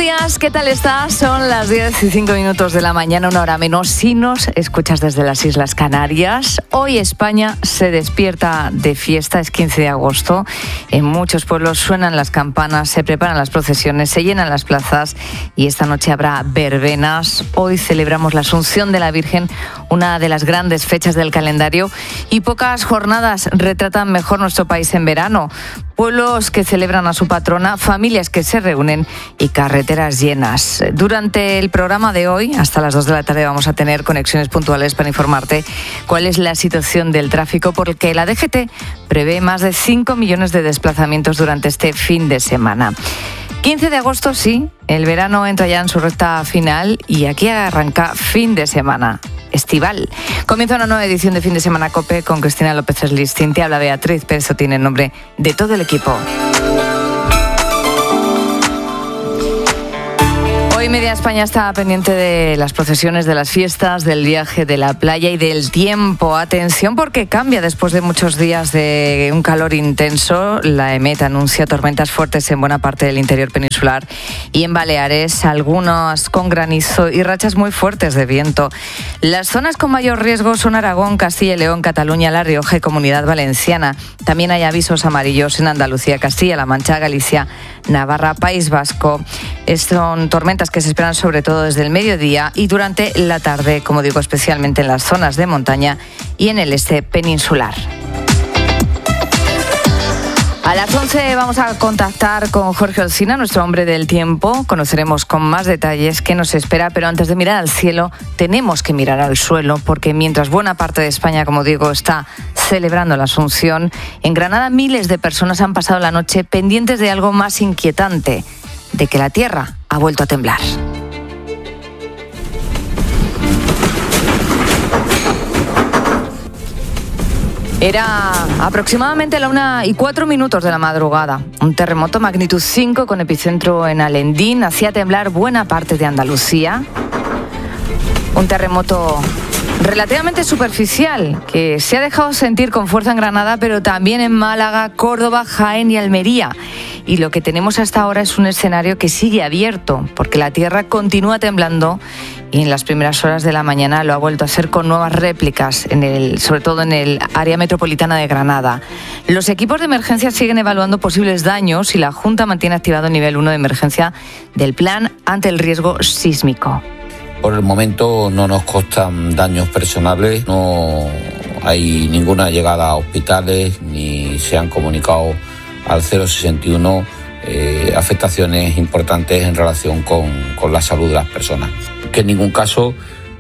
días, ¿qué tal estás? Son las 10:05 de la mañana, una hora menos, si nos escuchas desde las Islas Canarias. Hoy España se despierta de fiesta, es 15 de agosto. En muchos pueblos suenan las campanas, se preparan las procesiones, se llenan las plazas y esta noche habrá verbenas. Hoy celebramos la Asunción de la Virgen, una de las grandes fechas del calendario, y pocas jornadas retratan mejor nuestro país en verano. Pueblos que celebran a su patrona, familias que se reúnen y carreteras llenas. Durante el programa de hoy, hasta las 2 de la tarde, vamos a tener conexiones puntuales para informarte cuál es la situación del tráfico, porque la DGT prevé más de 5 millones de desplazamientos durante este fin de semana. 15 de agosto, sí, el verano entra ya en su recta final y aquí arranca fin de semana estival. Comienza una nueva edición de Fin de Semana COPE con Cristina López Listín. Te habla Beatriz Pérez, tiene el nombre de todo el equipo. Hoy Media España está pendiente de las procesiones, de las fiestas, del viaje, de la playa y del tiempo. Atención, porque cambia después de muchos días de un calor intenso. La EMET anuncia tormentas fuertes en buena parte del interior peninsular y en Baleares, algunas con granizo y rachas muy fuertes de viento. Las zonas con mayor riesgo son Aragón, Castilla y León, Cataluña, La Rioja y Comunidad Valenciana. También hay avisos amarillos en Andalucía, Castilla-La Mancha, Galicia, Navarra, País Vasco. Son tormentas que se esperan sobre todo desde el mediodía y durante la tarde, como digo, especialmente en las zonas de montaña y en el este peninsular. A las 11 vamos a contactar con Jorge Olcina, nuestro hombre del tiempo. Conoceremos con más detalles qué nos espera, pero antes de mirar al cielo tenemos que mirar al suelo, porque mientras buena parte de España, como digo, está celebrando la Asunción, en Granada miles de personas han pasado la noche pendientes de algo más inquietante, de que la tierra ha vuelto a temblar. Era aproximadamente la 1:04 de la madrugada. Un terremoto magnitud 5 con epicentro en Alendín hacía temblar buena parte de Andalucía. Un terremoto relativamente superficial que se ha dejado sentir con fuerza en Granada, pero también en Málaga, Córdoba, Jaén y Almería. Y lo que tenemos hasta ahora es un escenario que sigue abierto, porque la tierra continúa temblando y en las primeras horas de la mañana lo ha vuelto a hacer con nuevas réplicas, sobre todo en el área metropolitana de Granada. Los equipos de emergencia siguen evaluando posibles daños y la Junta mantiene activado el nivel 1 de emergencia del plan ante el riesgo sísmico. Por el momento no nos constan daños personales, no hay ninguna llegada a hospitales ni se han comunicado al 061 afectaciones importantes en relación con la salud de las personas. Que en ningún caso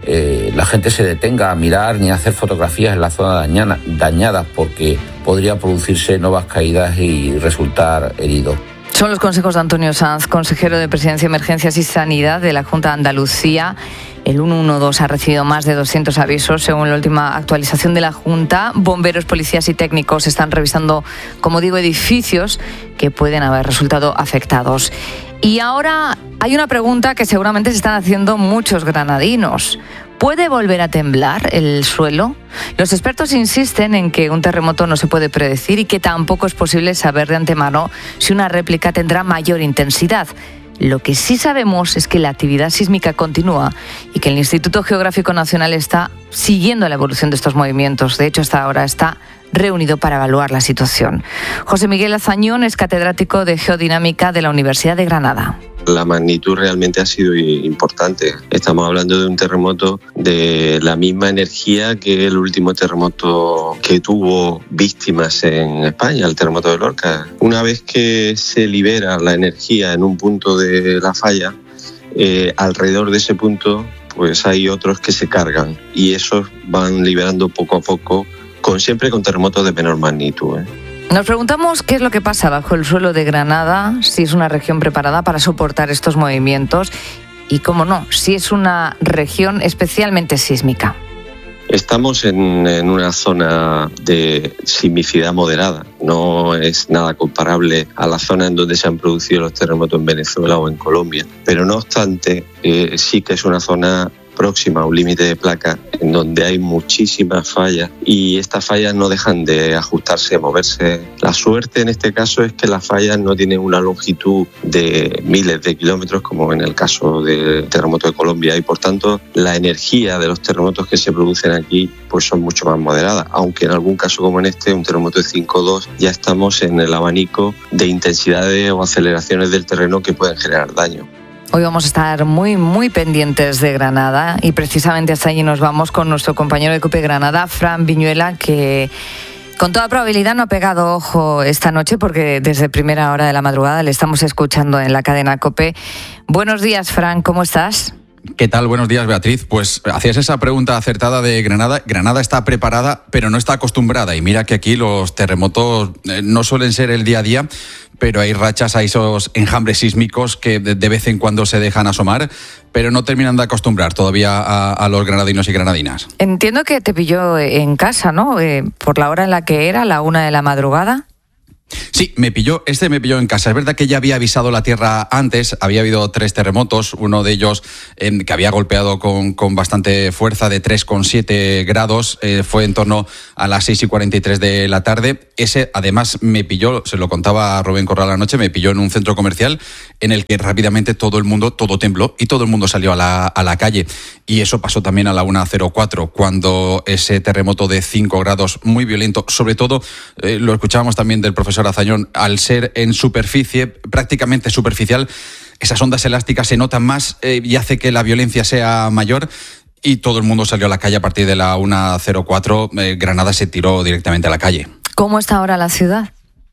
la gente se detenga a mirar ni a hacer fotografías en la zona dañadas, porque podría producirse nuevas caídas y resultar heridos. Son los consejos de Antonio Sanz, consejero de Presidencia, Emergencias y Sanidad de la Junta de Andalucía. El 112 ha recibido más de 200 avisos, según la última actualización de la Junta. Bomberos, policías y técnicos están revisando, como digo, edificios que pueden haber resultado afectados. Y ahora hay una pregunta que seguramente se están haciendo muchos granadinos. ¿Puede volver a temblar el suelo? Los expertos insisten en que un terremoto no se puede predecir y que tampoco es posible saber de antemano si una réplica tendrá mayor intensidad. Lo que sí sabemos es que la actividad sísmica continúa y que el Instituto Geográfico Nacional está siguiendo la evolución de estos movimientos. De hecho, hasta ahora está reunido para evaluar la situación. José Miguel Azañón es catedrático de Geodinámica de la Universidad de Granada. La magnitud realmente ha sido importante. Estamos hablando de un terremoto de la misma energía que el último terremoto que tuvo víctimas en España, el terremoto de Lorca. Una vez que se libera la energía en un punto de la falla, alrededor de ese punto pues hay otros que se cargan y esos van liberando poco a poco, siempre con terremotos de menor magnitud. Nos preguntamos qué es lo que pasa bajo el suelo de Granada, si es una región preparada para soportar estos movimientos y, cómo no, si es una región especialmente sísmica. Estamos en una zona de sismicidad moderada. No es nada comparable a la zona en donde se han producido los terremotos en Venezuela o en Colombia. Pero no obstante, sí que es una zona próxima a un límite de placa en donde hay muchísimas fallas y estas fallas no dejan de ajustarse, moverse. La suerte en este caso es que las fallas no tienen una longitud de miles de kilómetros como en el caso del terremoto de Colombia y por tanto la energía de los terremotos que se producen aquí pues son mucho más moderadas, aunque en algún caso como en este, un terremoto de 5,2, ya estamos en el abanico de intensidades o aceleraciones del terreno que pueden generar daño. Hoy vamos a estar muy pendientes de Granada y precisamente hasta allí nos vamos con nuestro compañero de COPE Granada, Fran Viñuela, que con toda probabilidad no ha pegado ojo esta noche porque desde primera hora de la madrugada le estamos escuchando en la cadena COPE. Buenos días, Fran, ¿cómo estás? ¿Qué tal? Buenos días, Beatriz. Pues hacías esa pregunta acertada de Granada. Granada está preparada, pero no está acostumbrada. Y mira que aquí los terremotos no suelen ser el día a día, pero hay rachas, hay esos enjambres sísmicos que de vez en cuando se dejan asomar, pero no terminan de acostumbrar todavía a los granadinos y granadinas. Entiendo que te pilló en casa, ¿no? Por la hora en la que era, la 1 de la madrugada. Sí, me pilló en casa. Es verdad que ya había avisado la tierra antes, había habido 3 terremotos, uno de ellos que había golpeado con bastante fuerza de 3,7 grados, fue en torno a las 6:43 de la tarde. Ese además me pilló, se lo contaba a Rubén Corral anoche, me pilló en un centro comercial en el que rápidamente todo tembló y todo el mundo salió a la calle. Y eso pasó también a la 1:04, cuando ese terremoto de 5 grados muy violento, sobre todo, lo escuchábamos también del profesor Azañón, al ser en superficie, prácticamente superficial, esas ondas elásticas se notan más y hace que la violencia sea mayor y todo el mundo salió a la calle a partir de la 1:04. Granada se tiró directamente a la calle. ¿Cómo está ahora la ciudad?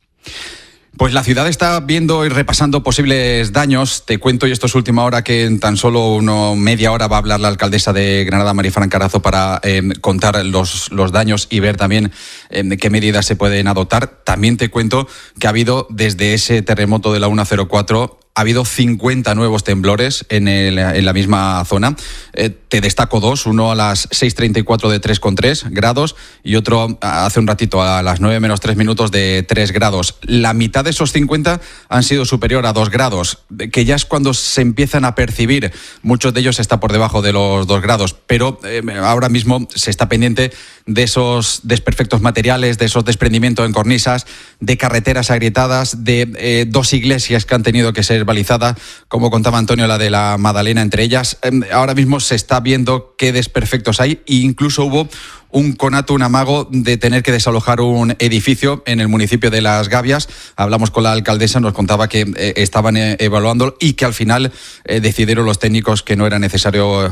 Pues la ciudad está viendo y repasando posibles daños. Te cuento, y esto es última hora, que en tan solo media hora va a hablar la alcaldesa de Granada, Marifran Carazo, para contar los daños y ver también qué medidas se pueden adoptar. También te cuento que ha habido, desde ese terremoto de la 1:04, ha habido 50 nuevos temblores en la misma zona. Te destaco 2, uno a las 6:34 de 3,3 grados y otro hace un ratito a las 9 menos 3 minutos de 3 grados. La mitad de esos 50 han sido superior a 2 grados, que ya es cuando se empiezan a percibir. Muchos de ellos está por debajo de los 2 grados, pero ahora mismo se está pendiente de esos desperfectos materiales, de esos desprendimientos en cornisas, de carreteras agrietadas, de 2 iglesias que han tenido que ser balizada, como contaba Antonio, la de la Madalena entre ellas. Ahora mismo se está viendo qué desperfectos hay e incluso hubo un conato, un amago de tener que desalojar un edificio en el municipio de Las Gavias. Hablamos con la alcaldesa, nos contaba que estaban evaluándolo y que al final decidieron los técnicos que no era necesario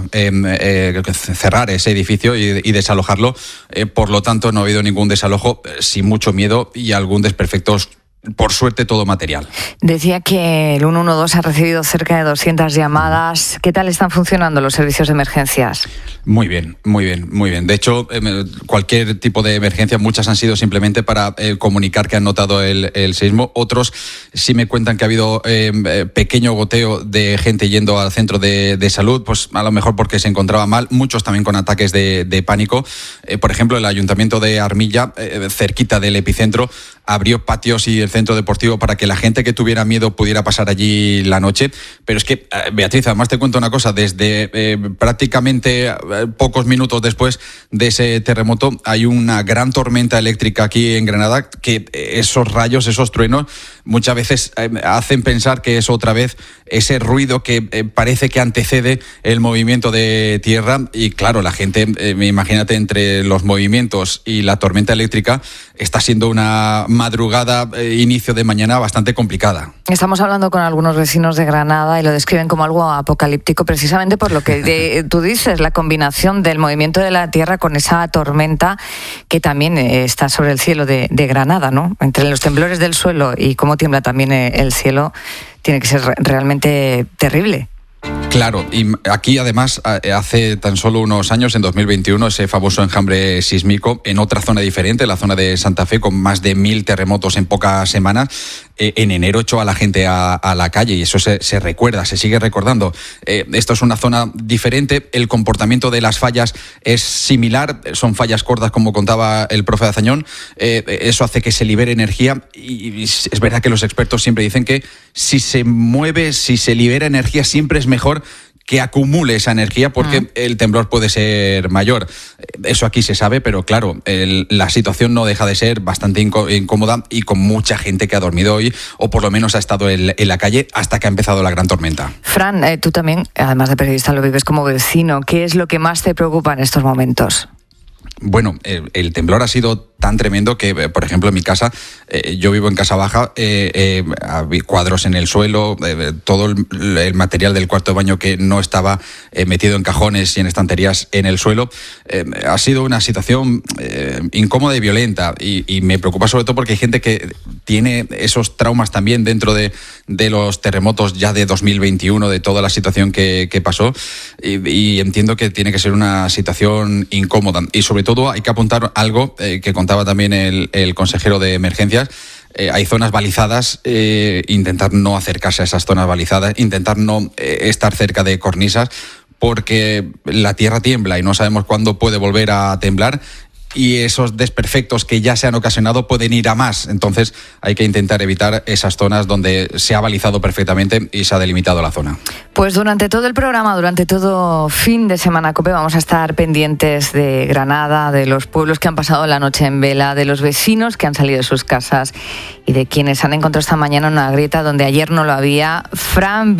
cerrar ese edificio y desalojarlo. Por lo tanto, no ha habido ningún desalojo, sin mucho miedo y algún desperfecto. Por suerte, todo material. Decía que el 112 ha recibido cerca de 200 llamadas. ¿Qué tal están funcionando los servicios de emergencias? Muy bien. De hecho, cualquier tipo de emergencia, muchas han sido simplemente para comunicar que han notado el sismo. Otros sí me cuentan que ha habido pequeño goteo de gente yendo al centro de salud, pues a lo mejor porque se encontraba mal. Muchos también con ataques de pánico. Por ejemplo, el Ayuntamiento de Armilla, cerquita del epicentro, abrió patios y el centro deportivo para que la gente que tuviera miedo pudiera pasar allí la noche. Pero es que, Beatriz, además te cuento una cosa, desde prácticamente pocos minutos después de ese terremoto hay una gran tormenta eléctrica aquí en Granada, que esos rayos, esos truenos, muchas veces hacen pensar que es otra vez ese ruido que parece que antecede el movimiento de tierra. Y claro, la gente, imagínate, entre los movimientos y la tormenta eléctrica, está siendo una madrugada, inicio de mañana bastante complicada. Estamos hablando con algunos vecinos de Granada y lo describen como algo apocalíptico, precisamente por lo que tú dices, la combinación del movimiento de la tierra con esa tormenta que también está sobre el cielo de Granada, ¿no? Entre los temblores del suelo y cómo tiembla también el cielo, tiene que ser realmente terrible. Claro, y aquí además hace tan solo unos años, en 2021, ese famoso enjambre sísmico en otra zona diferente, la zona de Santa Fe, con más de 1000 terremotos en pocas semanas, en enero echó a la gente a la calle y eso se recuerda, se sigue recordando. Esto es una zona diferente, el comportamiento de las fallas es similar, son fallas cortas como contaba el profe Azañón, eso hace que se libere energía y es verdad que los expertos siempre dicen que si se mueve, si se libera energía siempre es mejor que acumule esa energía porque el temblor puede ser mayor. Eso aquí se sabe, pero claro, la situación no deja de ser bastante incómoda y con mucha gente que ha dormido hoy o por lo menos ha estado en la calle hasta que ha empezado la gran tormenta. Fran, tú también, además de periodista, lo vives como vecino. ¿Qué es lo que más te preocupa en estos momentos? Bueno, el temblor ha sido tan tremendo que, por ejemplo, en mi casa, yo vivo en casa baja, había cuadros en el suelo, todo el material del cuarto de baño que no estaba metido en cajones y en estanterías en el suelo. Ha sido una situación incómoda y violenta y me preocupa sobre todo porque hay gente que tiene esos traumas también dentro de los terremotos ya de 2021, de toda la situación que pasó y entiendo que tiene que ser una situación incómoda y sobre todo hay que apuntar algo que contaba también el consejero de emergencias. Hay zonas balizadas, intentar no acercarse a esas zonas balizadas, intentar no estar cerca de cornisas, porque la tierra tiembla y no sabemos cuándo puede volver a temblar y esos desperfectos que ya se han ocasionado pueden ir a más. Entonces hay que intentar evitar esas zonas donde se ha balizado perfectamente y se ha delimitado la zona. Pues durante todo el programa, durante todo fin de semana COPE, vamos a estar pendientes de Granada, de los pueblos que han pasado la noche en vela, de los vecinos que han salido de sus casas y de quienes han encontrado esta mañana una grieta donde ayer no lo había. Fran